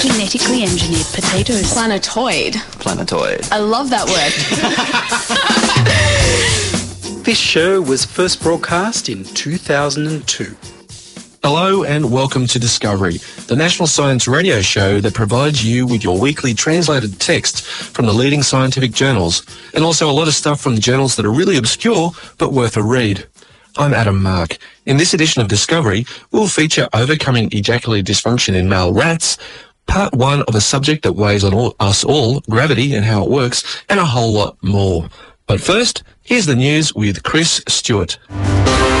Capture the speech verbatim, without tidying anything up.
Genetically engineered potatoes. Planetoid. Planetoid. I love that word. This show was first broadcast in two thousand two. Hello and welcome to Discovery, the national science radio show that provides you with your weekly translated text from the leading scientific journals, and also a lot of stuff from the journals that are really obscure but worth a read. I'm Adam Mark. In this edition of Discovery, we'll feature overcoming ejaculatory dysfunction in male rats, part one of a subject that weighs on all, us all, gravity and how it works, and a whole lot more. But first, here's the news with Chris Stewart.